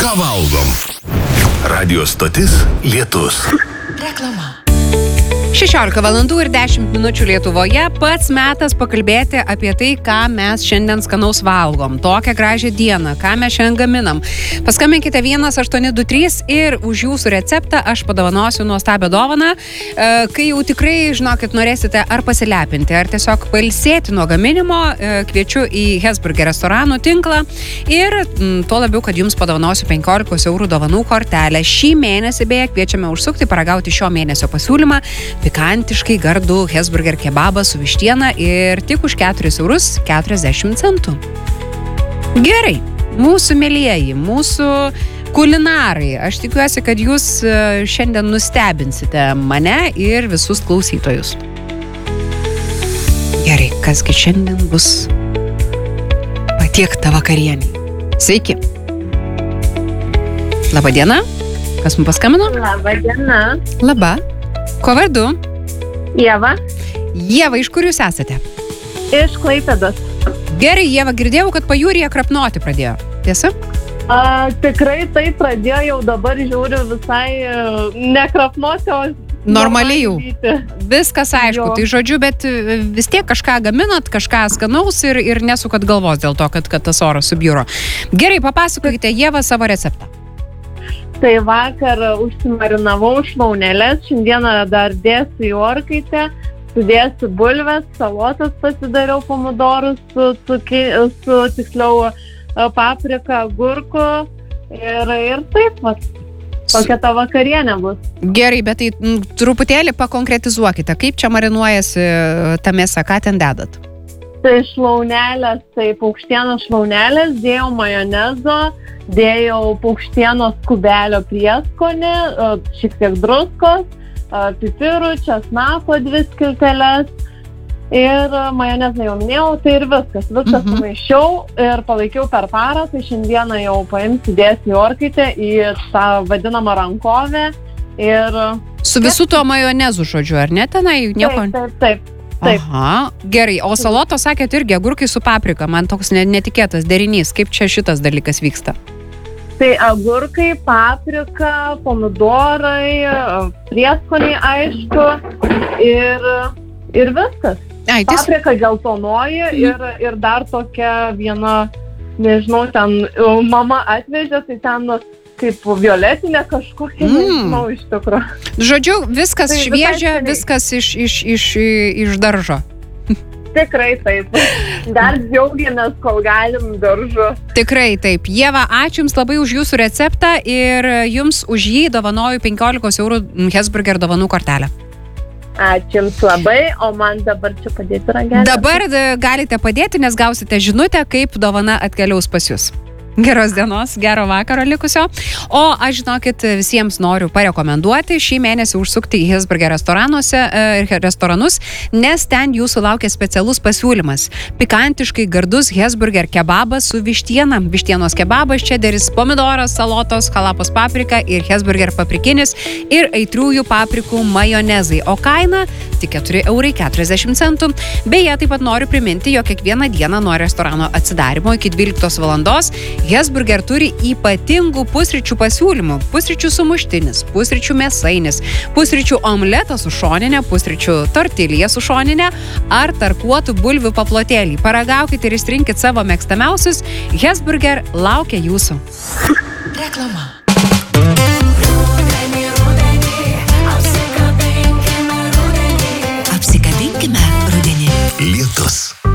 Ką valgom? Radio stotis Lietus. Reklama. 16 valandų ir 10 minučių Lietuvoje. Pats metas pakalbėti apie tai, ką mes šiandien skanaus valgom. Tokią gražią dieną, ką mes šiandien gaminam. Paskambinkite 1823 ir už jūsų receptą aš padovanosiu nuostabią dovaną. Kai jau tikrai, žinokit, norėsite ar pasilepinti, ar tiesiog pailsėti nuo gaminimo, kviečiu į Hesburger restoranų tinklą ir tuo labiau, kad jums padovanosiu 15 eurų dovanų kortelę. Šį mėnesį beje kviečiame užsukti, paragauti šio mėnesio pasiūlymą. Pikantiškai gardų Hesburger kebabą su vištiena ir tik už 4,40 eurų. Gerai, mūsų mielieji, mūsų kulinarai. Aš tikiuosi, kad jūs šiandien nustebinsite mane ir visus klausytojus. Gerai, kasgi šiandien bus patiekta vakarienei. Sveiki. Labą dieną. Kas mums paskambino? Labą dieną. Labą. Ko vardu? Ieva. Ieva, iš kur jūs esate? Iš Klaipėdos. Gerai, Ieva, girdėjau, kad pajūryje krapnoti pradėjo. Tiesa? Tikrai tai pradėjo, jau dabar žiūriu visai nekrapnoti, o normaliai jau. Viskas aišku, Jo. tai žodžiu, bet vis tiek kažką gaminat, kažką skanaus ir nesukat galvos dėl to, kad tas oras subjuro. Gerai, papasakokite, Ieva, savo receptą. Tai vakar užsimarinavau šlaunėlės, šiandieną dar dėsiu į orkaitę, sudėsiu bulves, salotas pasidariau, pomidorus su tiksliau paprika, agurku ir taip pat. Kokia ta vakarienė bus. Gerai, bet tai truputėlį pakonkretizuokite, kaip čia marinuojasi ta mėsa, ką ten dedat? Tai šlaunėlės, tai paukštienos šlaunėlės, dėjau majonezo, dėjau paukštienos kubelio prieskonį, šiek tiek druskos, pipirų, česnako 2 skilteles ir majonezą jau minėjau, tai ir viskas sumaišiau ir palaikiau per parą, tai šiandieną jau paimsiu, dėsiu į orkaitę, į tą vadinamą rankovę ir... Su visu tuo majonezu, žodžiu, ar ne tenai? Nieko... Taip. Aha, gerai. O salotos, sakėt, irgi agurkai su paprika. Man toks netikėtas derinys. Kaip čia šitas dalykas vyksta? Tai agurkai, paprika, pomidorai, prieskoniai, aišku, ir viskas. Paprika geltonoji ir dar tokia viena, nežinau, ten mama atvežė, tai ten kaip violetinė kažkokia, nežinau iš tikrųjų. Žodžiu, viskas tai šviežia, viskas iš daržo. Tikrai taip. Dar džiaugiamės, kol galim daržu. Tikrai taip. Ieva, ačiū Jums labai už Jūsų receptą ir Jums už jį dovanoju 15 eurų Hesburger dovanų kortelę. Ačiū Jums labai, o man dabar čia padėti ragelį. Dabar galite padėti, nes gausite žinutę, kaip dovana atkeliaus pas Jūs. Geros dienos, gero vakaro likusio. O aš, žinokit, visiems noriu parekomenduoti šį mėnesį užsukti į Hesburger restoranus, nes ten jūsų laukia specialus pasiūlymas. Pikantiškai gardus Hesburger kebabas su vištiena. Vištienos kebabas, čederis, pomidoras, salotos, halapos paprika ir Hesburger paprikinis ir aitriųjų paprikų majonezai. O kaina tik 4,40 eurų. Beje, taip pat noriu priminti, jog kiekvieną dieną nuo restorano atsidarimo iki 12 valandos Hesburger turi ypatingų pusryčių pasiūlymų. Pusryčių sumuštinis, pusryčių mėsainis, pusryčių omletas su šoninė, pusryčių tortilija su šoninė ar tarkuotų bulvių paplotėlį. Paragaukite ir išrinkit savo mėgstamiausius. Hesburger laukia jūsų. Reklama. Lietus.